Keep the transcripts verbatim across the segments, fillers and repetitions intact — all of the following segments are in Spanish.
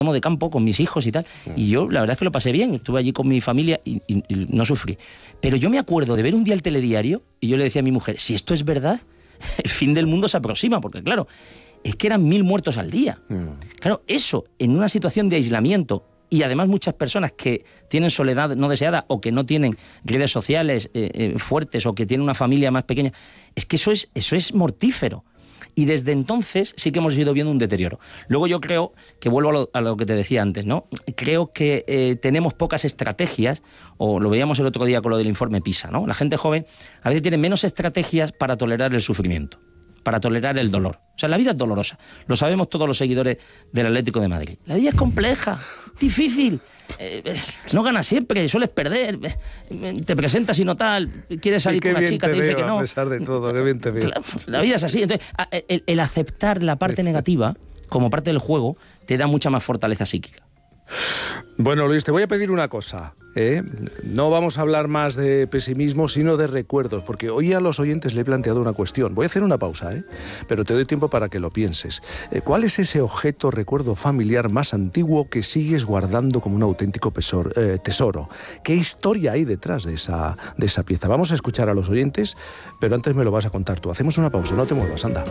de campo con mis hijos y tal, y yo la verdad es que lo pasé bien, estuve allí con mi familia y, y, y no sufrí. Pero yo me acuerdo de ver un día el telediario y yo le decía a mi mujer, si esto es verdad, el fin del mundo se aproxima, porque claro, es que eran mil muertos al día. Mm. Claro, eso, en una situación de aislamiento, y además muchas personas que tienen soledad no deseada o que no tienen redes sociales eh, eh, fuertes o que tienen una familia más pequeña, es que eso es, eso es mortífero. Y desde entonces sí que hemos ido viendo un deterioro. Luego yo creo, que vuelvo a lo, a lo que te decía antes, ¿no? Creo que eh, tenemos pocas estrategias, o lo veíamos el otro día con lo del informe PISA, ¿no? La gente joven a veces tiene menos estrategias para tolerar el sufrimiento, para tolerar el dolor. O sea, la vida es dolorosa. Lo sabemos todos los seguidores del Atlético de Madrid. La vida es compleja, difícil. Eh, eh, no ganas siempre, sueles perder. Eh, te presentas y no tal. Quieres salir con una chica, te, te dice que no. A pesar de todo, qué bien te veo. La, la vida es así. Entonces, el, el aceptar la parte negativa como parte del juego te da mucha más fortaleza psíquica. Bueno, Luis, te voy a pedir una cosa, ¿eh? No vamos a hablar más de pesimismo, sino de recuerdos, porque hoy a los oyentes le he planteado una cuestión. Voy a hacer una pausa, ¿eh? Pero te doy tiempo para que lo pienses. Eh, ¿Cuál es ese objeto, recuerdo familiar más antiguo que sigues guardando como un auténtico pesor, eh, tesoro? ¿Qué historia hay detrás de esa, de esa pieza? Vamos a escuchar a los oyentes, pero antes me lo vas a contar tú. Hacemos una pausa, no te muevas, anda.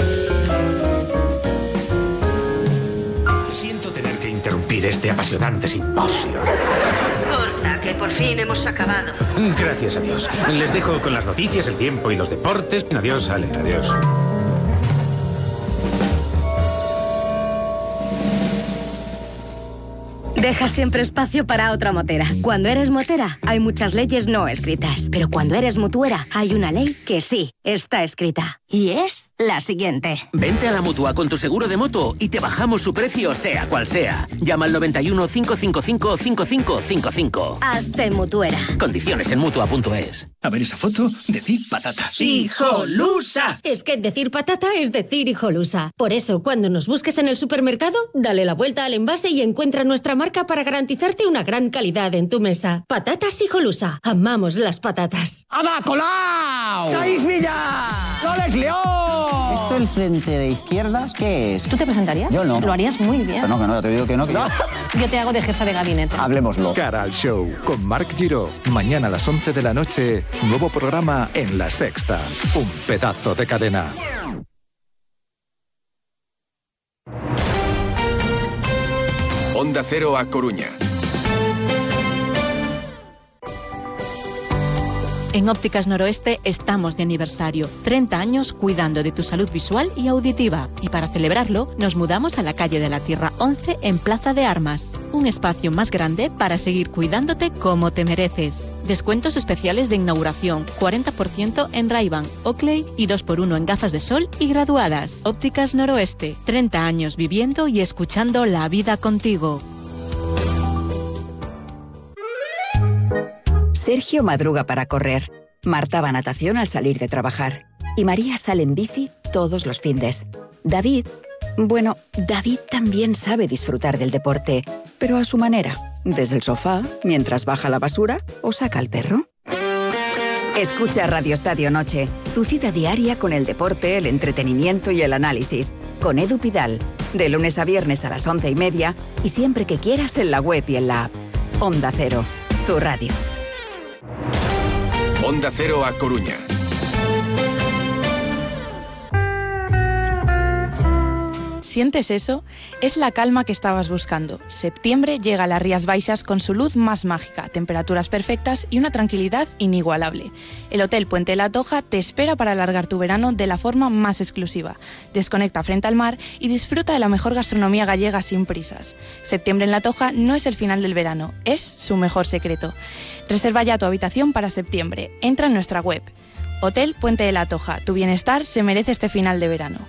Interrumpir este apasionante simposio. Corta, que por fin hemos acabado. Gracias a Dios. Les dejo con las noticias, el tiempo y los deportes. Adiós, Ale, adiós. Deja siempre espacio para otra motera. Cuando eres motera, hay muchas leyes no escritas. Pero cuando eres mutuera, hay una ley que sí está escrita. Y es la siguiente. Vente a la Mutua con tu seguro de moto y te bajamos su precio, sea cual sea. Llama al noventa y uno, cinco cinco cinco, cinco cinco cinco cinco. Hazte mutuera. Condiciones en mutua punto es. A ver esa foto, decir patata. ¡Hijolusa! Es que decir patata es decir hijolusa. Por eso, cuando nos busques en el supermercado, dale la vuelta al envase y encuentra nuestra marca para garantizarte una gran calidad en tu mesa. Patatas Hijolusa. Amamos las patatas. ¡Ada Colau! ¡Caís Villa! ¡Loles León! ¿Esto el frente de izquierdas qué es? ¿Tú te presentarías? Yo no. Lo harías muy bien. Que no, que no, ya te digo que no. Que no. Yo... yo te hago de jefa de gabinete. Hablemoslo. Cara al show con Marc Giró. Mañana a las once de la noche, nuevo programa en La Sexta. Un pedazo de cadena. Onda Cero a Coruña. En Ópticas Noroeste estamos de aniversario. treinta años cuidando de tu salud visual y auditiva. Y para celebrarlo, nos mudamos a la calle de la Tierra once en Plaza de Armas. Un espacio más grande para seguir cuidándote como te mereces. Descuentos especiales de inauguración, cuarenta por ciento en Ray-Ban, Oakley y dos por uno en gafas de sol y graduadas. Ópticas Noroeste, treinta años viviendo y escuchando la vida contigo. Sergio madruga para correr, Marta va a natación al salir de trabajar y María sale en bici todos los findes. David, bueno, David también sabe disfrutar del deporte, pero a su manera, desde el sofá, mientras baja la basura o saca al perro. Escucha Radio Estadio Noche, tu cita diaria con el deporte, el entretenimiento y el análisis, con Edu Pidal, de lunes a viernes a las once y media y siempre que quieras en la web y en la app. Onda Cero, tu radio. Onda Cero a Coruña. ¿Sientes eso? Es la calma que estabas buscando. Septiembre llega a las Rías Baixas con su luz más mágica, temperaturas perfectas y una tranquilidad inigualable. El Hotel Puente de la Toja te espera para alargar tu verano de la forma más exclusiva. Desconecta frente al mar y disfruta de la mejor gastronomía gallega sin prisas. Septiembre en la Toja no es el final del verano, es su mejor secreto. Reserva ya tu habitación para septiembre. Entra en nuestra web. Hotel Puente de la Toja. Tu bienestar se merece este final de verano.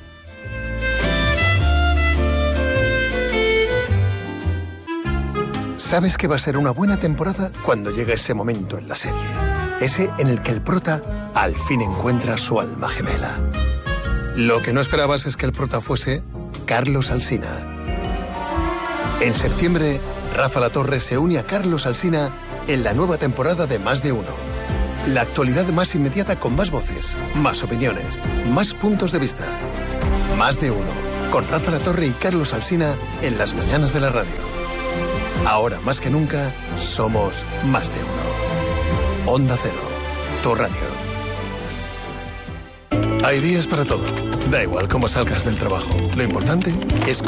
Sabes que va a ser una buena temporada cuando llegue ese momento en la serie. Ese en el que el prota al fin encuentra su alma gemela. Lo que no esperabas es que el prota fuese Carlos Alsina. En septiembre, Rafa Latorre se une a Carlos Alsina en la nueva temporada de Más de Uno. La actualidad más inmediata con más voces, más opiniones, más puntos de vista. Más de Uno. con Rafa La Torre y Carlos Alsina en las mañanas de la radio. Ahora más que nunca, somos más de uno. Onda Cero, tu radio. Hay días para todo. Da igual cómo salgas del trabajo. Lo importante es